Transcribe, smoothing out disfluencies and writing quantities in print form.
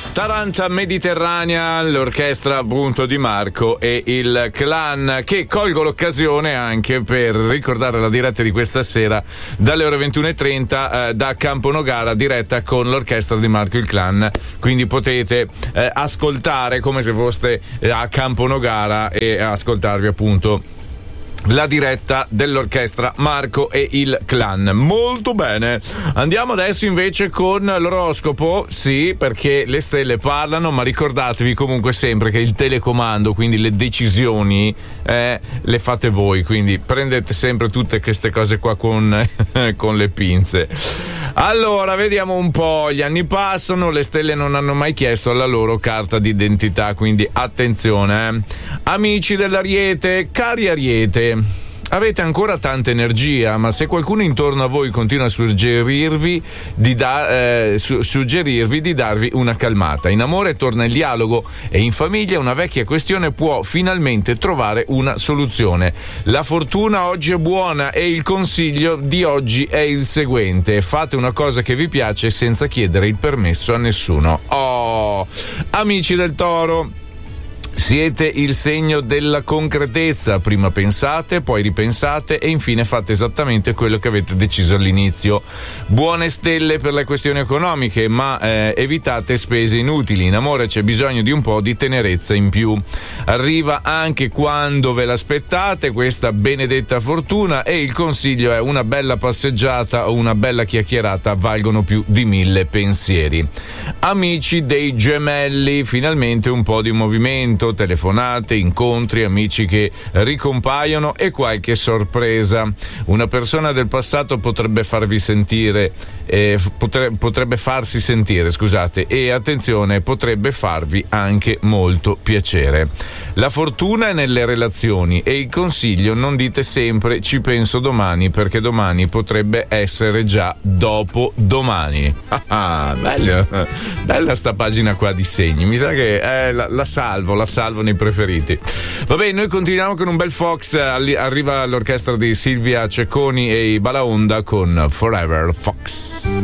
Taranta Mediterranea, l'orchestra appunto di Marco e il Clan, che colgo l'occasione anche per ricordare la diretta di questa sera dalle ore 21:30 da Campo Nogara, diretta con l'orchestra di Marco e il Clan, quindi potete ascoltare come se foste a Campo Nogara e ascoltarvi appunto la diretta dell'orchestra Marco e il Clan. Molto bene, andiamo adesso invece con l'oroscopo, sì, perché le stelle parlano, ma ricordatevi comunque sempre che il telecomando, quindi le decisioni le fate voi, quindi prendete sempre tutte queste cose qua con le pinze. Allora, vediamo un po', gli anni passano, le stelle non hanno mai chiesto la loro carta d'identità, quindi attenzione. Amici dell'Ariete, cari Ariete, avete ancora tanta energia, ma se qualcuno intorno a voi continua a suggerirvi di darvi una calmata. In amore torna il dialogo e in famiglia una vecchia questione può finalmente trovare una soluzione. La fortuna oggi è buona e il consiglio di oggi è il seguente: fate una cosa che vi piace senza chiedere il permesso a nessuno. Oh, amici del Toro, siete il segno della concretezza, prima pensate, poi ripensate e infine fate esattamente quello che avete deciso all'inizio. Buone stelle per le questioni economiche, ma evitate spese inutili. In amore c'è bisogno di un po' di tenerezza in più. Arriva anche quando ve l'aspettate questa benedetta fortuna e il consiglio è: una bella passeggiata o una bella chiacchierata valgono più di 1000 pensieri. Amici dei Gemelli, finalmente un po' di movimento, telefonate, incontri, amici che ricompaiono e qualche sorpresa. Una persona del passato potrebbe farsi sentire, scusate, e attenzione, potrebbe farvi anche molto piacere. La fortuna è nelle relazioni e il consiglio: non dite sempre ci penso domani, perché domani potrebbe essere già dopo domani. Bella sta pagina qua di segni, mi sa che la salvo nei preferiti. Vabbè, noi continuiamo con un bel Fox, arriva l'orchestra di Silvia Cecconi e i Balaonda con Forever Fox.